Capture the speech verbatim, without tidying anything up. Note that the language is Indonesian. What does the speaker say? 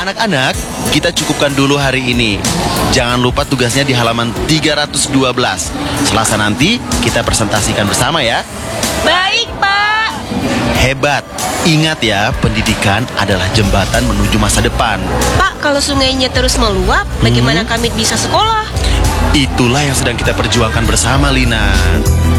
Anak-anak, kita cukupkan dulu hari ini. Jangan lupa tugasnya di halaman tiga ratus dua belas. Selasa nanti kita presentasikan bersama ya. Baik, Pak. Hebat. Ingat ya, pendidikan adalah jembatan menuju masa depan. Pak, kalau sungainya terus meluap, bagaimana kami bisa sekolah? Itulah yang sedang kita perjuangkan bersama, Lina.